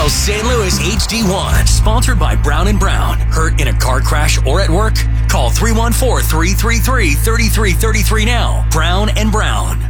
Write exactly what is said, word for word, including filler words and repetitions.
Now Saint Louis H D one, sponsored by Brown and Brown. Hurt in a car crash or at work? Call three one four, three three three, three three three three now. Brown and Brown.